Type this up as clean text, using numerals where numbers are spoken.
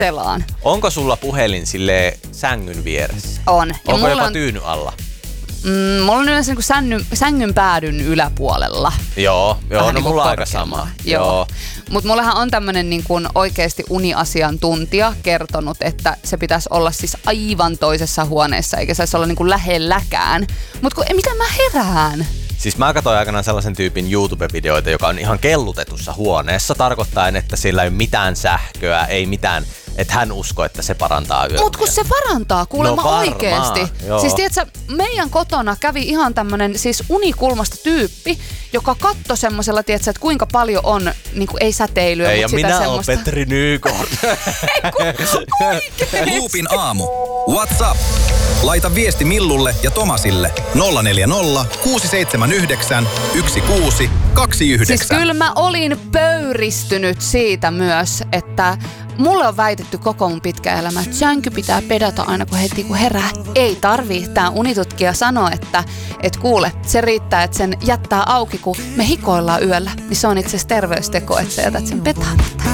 pelaan. Onko sulla puhelin silleen sängyn vieressä? On. Ja Onko jopa on, tyyny alla? mulla on yleensä niin sängyn päädyn yläpuolella. Joo, no niin mulla on aika sama. Joo. Mutta mullehan on tämmönen niin kuin oikeasti uniasiantuntija kertonut, että se pitäisi olla siis aivan toisessa huoneessa, eikä saisi olla niin kuin lähelläkään. Mutta mitä mä herään? Siis mä katsoin aikanaan sellaisen tyypin YouTube-videoita, joka on ihan kellutetussa huoneessa, tarkoittaen, että sillä ei ole mitään sähköä, ei mitään, että hän uskoo, että se parantaa yöunia. Mut kun se parantaa, kuulemma oikeesti. Joo. Siis tiedätkö, meidän kotona kävi ihan tämmönen siis unikulmasta tyyppi, joka katsoi semmosella, tiedätkö, että kuinka paljon on, niinku ei säteilyä, ei, mutta ja sitä minä semmoista. olen Petri Nykort. Loopin aamu. What's up? Laita viesti Millulle ja Tomasille 040 679 1629. Siis kyllä mä olin pöyristynyt siitä myös, että mulle on väitetty koko mun pitkä elämä, että sänky pitää pedata aina heti kun herää. Ei tarvii. Tää unitutkija sanoo, että kuule, se riittää, että sen jättää auki, kun me hikoillaan yöllä. Niin se on itse asiassa terveysteko, että sä jätät sen petaamaan.